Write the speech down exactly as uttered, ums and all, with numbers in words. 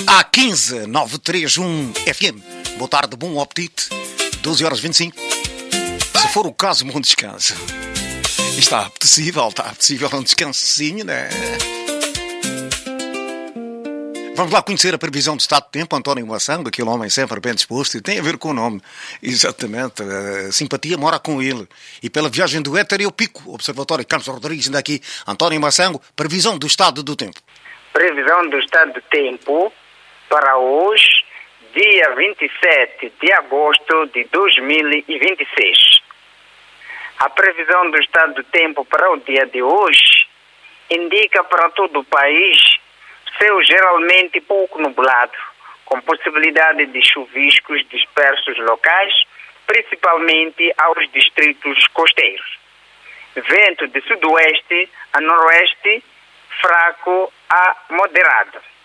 A quinze nove três um F M. Boa tarde, bom apetite. doze horas e vinte e cinco. Se for o caso, bom descanso. Está apetecível, está apetecível um descansinho, né? Vamos lá conhecer a previsão do estado do tempo. António Maçanga, aquele homem sempre bem disposto, e tem a ver com o nome. Exatamente. A simpatia mora com ele. E pela viagem do éter eu pico. Observatório Carlos Rodrigues, ainda aqui. António Maçanga, previsão do estado do tempo. Previsão do estado do tempo para hoje, dia vinte e sete de agosto de dois mil e vinte e seis. A previsão do estado do tempo para o dia de hoje indica para todo o país céu geralmente pouco nublado, com possibilidade de chuviscos dispersos locais, principalmente aos distritos costeiros. Vento de sudoeste a noroeste, fraco a moderado.